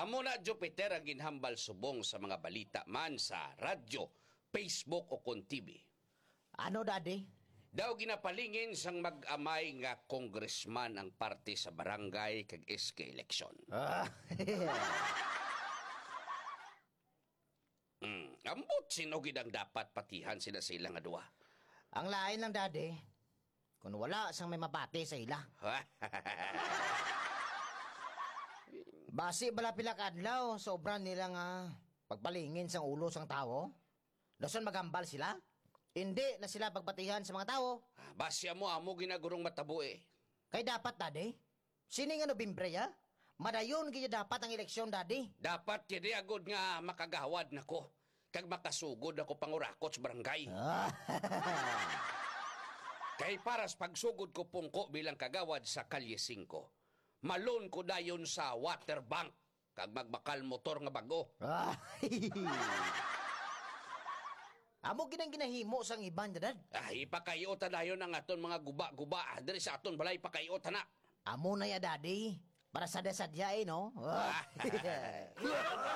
amo na Jupiter ang ginhambal subong sa mga balita man sa radyo, Facebook o kon TV. Ano, Daddy? Daw ginapalingin sang mag-amay nga congressman ang parte sa barangay kag SK election. Ambot sino gid ang dapat patihan sila sa ilang adwa. Ang lain lang, Daddy. Kung wala sang may mapati sa ila. Basi bala pila kadlaw, sobran nila nga pagpalingin sang ulo sang tao. Dason magambal sila. Hindi na sila pagpatihan sa mga tao. Basya mo amo ginagurong matabo eh. Kay dapat, Daddy. Sining ano bimbre, ha? Madayon kaya dapat ang eleksyon, Daddy. Dapat kini agud nga makagawad nako. Kag makasugod ako pangurakot sa barangay. Kay paras pagsugod ko pungko bilang kagawad sa Kalye 5. Malon ko dayon sa water bank kag magbakal motor nga bago. Amo ginang ginahimo sang iban, Dad. Ipakayota dayon ang aton mga guba-guba. Diri sa aton balay ipakayota na. Amo na ya, Daddy. Para sadya-sadya no?